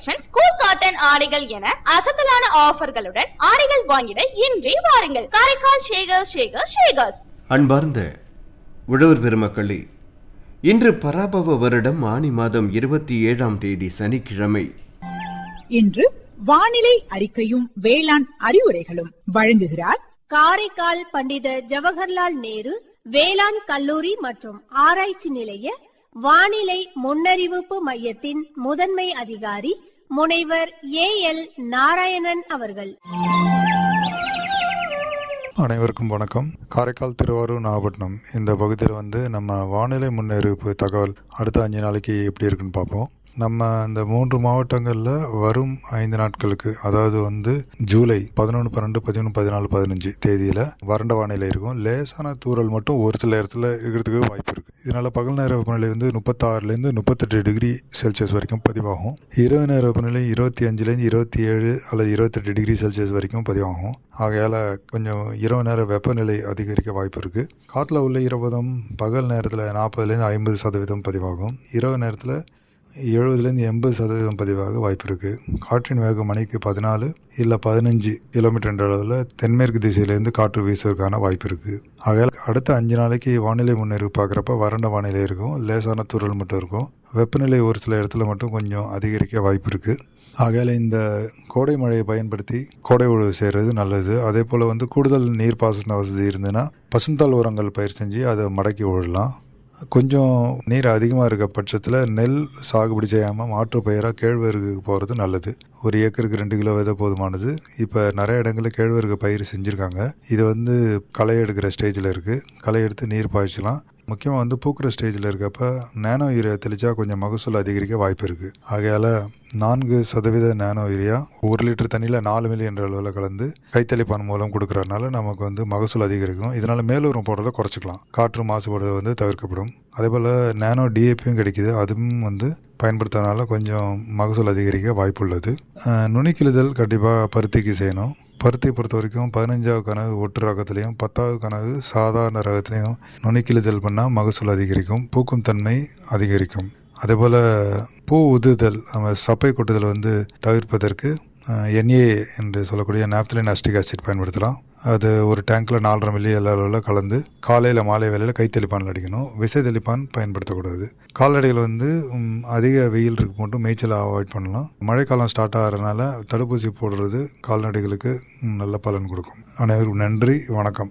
Collections, cool cotton ஆடைகள் என அசத்தலான ஆஃபர்களுடன் ஆடைகள் வாங்கிட இன்றே வாருங்கள். காரைக்கால் ஷேகர்ஸ். அன்பார்ந்த உழவர் பெருமக்களே, இன்று பராபவ வருடம் ஆனி மாதம் 27ஆம் தேதி சனிக்கிழமை. இன்று வானிலை அறிக்கையும் வேளாண் அறிவுரைகளும் வழங்குகிறார் காரைக்கால் பண்டித ஜவஹர்லால் நேரு வேளாண் கல்லூரி மற்றும் ஆராய்ச்சி நிலைய வானிலை முன்னறிவிப்பு மையத்தின் முதன்மை அதிகாரி முனைவர் AL நாராயணன் அவர்கள். அனைவருக்கும் வணக்கம். காரைக்கால், திருவாரூர், நாகப்பட்டினம் இந்த பகுதியில் நம்ம வானிலை முன்னறிவிப்பு தகவல் அடுத்த 5 நாளைக்கு எப்படி இருக்குன்னு பார்ப்போம். நம்ம இந்த 3 மாவட்டங்களில் வரும் 5 நாட்களுக்கு, அதாவது ஜூலை 11, 12, 13, 14, 15 தேதியில் வறண்ட வானிலை இருக்கும். லேசான தூறல் மட்டும் ஒரு சில இடத்துல இருக்கிறதுக்கு வாய்ப்பு இருக்குது. இதனால் பகல் நேர வெப்பநிலை 36லேருந்து 38 டிகிரி செல்சியஸ் வரைக்கும் பதிவாகும். இரவு நேர வெப்பநிலை 25லேருந்து 27 அல்லது 28 டிகிரி செல்சியஸ் வரைக்கும் பதிவாகும். ஆகையால் கொஞ்சம் இரவு நேர வெப்பநிலை அதிகரிக்க வாய்ப்பு இருக்குது. காற்றில் உள்ள ஈரப்பதம் பகல் நேரத்தில் 40லேருந்து 50% பதிவாகும். இரவு நேரத்தில் 70லேருந்து 80% பதிவாக வாய்ப்பு இருக்குது. காற்றின் வேகம் மணிக்கு 14 இல்லை 15 கிலோமீட்டர் என்ற அளவில் தென்மேற்கு திசையிலேருந்து காற்று வீசுவதற்கான வாய்ப்பு இருக்குது. ஆகையால் அடுத்த 5 நாளைக்கு வானிலை முன்னறிவிப்பு பார்க்குறப்ப வறண்ட வானிலை இருக்கும். லேசான தூறல் மட்டும் இருக்கும். வெப்பநிலை ஒரு சில இடத்துல மட்டும் கொஞ்சம் அதிகரிக்க வாய்ப்பு இருக்குது. ஆகையால் இந்த கோடை மழையை பயன்படுத்தி கோடை உழவு செய்கிறது நல்லது. அதே போல் கூடுதல் நீர்ப்பாசன வசதி இருந்ததுன்னா பசுந்தாள் உரங்கள் பயிர் செஞ்சு அதை மடக்கி விடலாம். கொஞ்சம் நீர் அதிகமாக இருக்க பட்சத்தில் நெல் சாகுபடி செய்யாமல் மாற்று பயிராக கேழ்வரகு போகிறது நல்லது. ஒரு ஏக்கருக்கு 2 கிலோ விதை போதுமானது. இப்போ நிறைய இடங்களில் கேழ்வரகு பயிர் செஞ்சுருக்காங்க. இது களை எடுக்கிற ஸ்டேஜில் இருக்குது. களை எடுத்து நீர் பாய்ச்சலாம். முக்கியமாக பூக்கிற ஸ்டேஜில் இருக்கப்ப நானோ யூரியா தெளித்தா கொஞ்சம் மகசூல் அதிகரிக்க வாய்ப்பு இருக்குது. ஆகையால் 4% நானோ யூரியா 1 லிட்டர் தண்ணியில் 4 மில்லி என்ற அளவில் கலந்து கைத்தளிப்பான் மூலம் கொடுக்குறதுனால நமக்கு மகசூல் அதிகரிக்கும். இதனால் மேலூரம் போடுறதை குறைச்சிக்கலாம். காற்று மாசுபடுறது தவிர்க்கப்படும். அதே போல் நானோ டிஏபியும் கிடைக்கிது. அதுவும் பயன்படுத்துறதுனால கொஞ்சம் மகசூல் அதிகரிக்க வாய்ப்பு உள்ளது. நுனிக்கிழுதல் கண்டிப்பாக பருத்திக்கு செய்யணும். பருத்தியை பொறுத்த வரைக்கும் 15வது கனவு ஒட்டு ரகத்துலேயும் 10வது கனவு சாதாரண ரகத்துலேயும் நுனிக்கிழுதல் பண்ணால் மகசூல் அதிகரிக்கும். பூக்கும் தன்மை அதிகரிக்கும். அதே போல் பூ உதுதல், நம்ம சப்பை கொட்டுதல் தவிர்ப்பதற்கு NA என்று சொல்லக்கூடிய நாப்தலின் அஸ்டிக் ஆசிட் பயன்படுத்தலாம். அது ஒரு டேங்கில் 4.5 மில்லி அளவில் கலந்து காலையில் மாலை வேலையில் கைத்தெளிப்பான் அடிக்கணும். விசை தெளிப்பான் பயன்படுத்தக்கூடாது. கால்நடைகள் அதிக வெயில் இருக்கு மட்டும் மேய்ச்சலை அவாய்ட் பண்ணலாம். மழைக்காலம் ஸ்டார்ட் ஆகிறதுனால தடுப்பூசி போடுறது கால்நடைகளுக்கு நல்ல பலன் கொடுக்கும். அனைவருக்கும் நன்றி, வணக்கம்.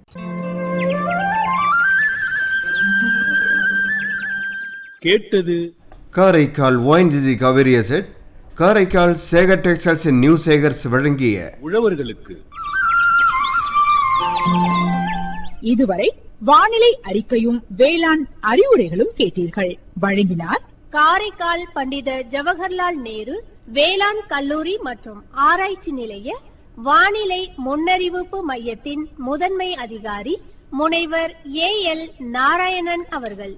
கேட்டது Karaikal ONGC Kaveri asset, Karaikal Sekar textiles new Sekar's வழங்கிய உழவர்களுக்கு. இதுவரை வானிலை அறிக்கையும் வேளாண் அறிவுரைகளும் கேட்டீர்கள். வழங்கினார் காரைக்கால் பண்டித ஜவஹர்லால் நேரு வேளாண் கல்லூரி மற்றும் ஆராய்ச்சி நிலைய வானிலை முன்னறிவிப்பு மையத்தின் முதன்மை அதிகாரி முனைவர் AL நாராயணன் அவர்கள்.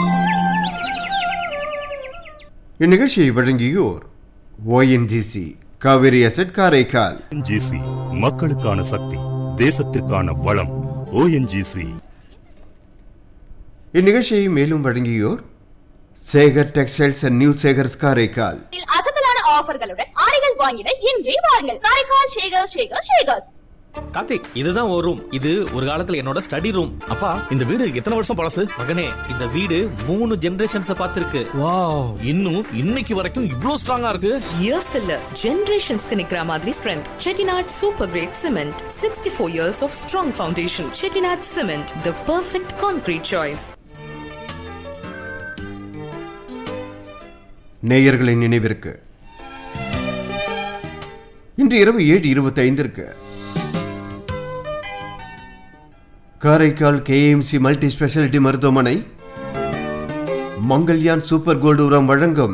இந்நிகழ்ச்சியை வழங்கியோர் ONGC Kaveri asset, Karaikal. ONGC மக்களுக்கான சக்தி, தேசத்திற்கான வளம். ONGC. இந்நிகழ்ச்சியை மேலும் வழங்கியோர் Sekar textiles and new Sekar's, Karaikal. அசத்தலான ஆஃபர்களுடன் ஆடைகள் வாங்கிட இன்றே வாருங்கள். காரைக்கால் ஷேகர்ஸ். கார்த்திக், இதுதான் ஒரு ரூம். இது ஒரு காலத்துல என்னோட ஸ்டடி ரூம். அப்பா, இந்த வீடு எத்தனை வருஷம் பழசு? மகனே, இந்த வீடு 3 ஜெனரேஷன்ஸ் பார்த்திருக்கு. வாவ், இன்னும் இன்னைக்கு வரைக்கும் இவ்ளோ ஸ்ட்ராங்கா இருக்கு. இயர்ஸ் இல்ல, ஜெனரேஷன்ஸ்க்கு நிக்கிற மாதிரி strength. Chettinad super great cement, 64 years of strong foundation. Chettinad cement, the perfect concrete choice. நேயர்களின் நினைவிற்கு இன்று இரவு 7:25 காரைக்கால் KMC மல்டி ஸ்பெஷாலிட்டி மருத்துவமனை மங்கல்யான் சூப்பர் கோல்டு உரம் வழங்கும்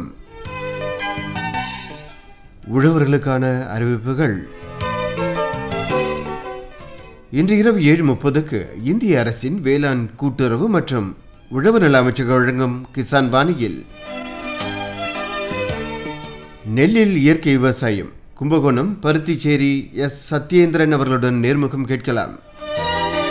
உழவர்களுக்கான அறிவிப்புகள். இன்று இரவு 7:30 இந்திய அரசின் வேளாண் கூட்டுறவு மற்றும் உழவு நல அமைச்சகம் வழங்கும் கிசான் வாணியில் நெல்லில் இயற்கை விவசாயம், கும்பகோணம் பருத்திச்சேரி S. சத்யேந்திரன் அவர்களுடன் நேர்முகம் கேட்கலாம்.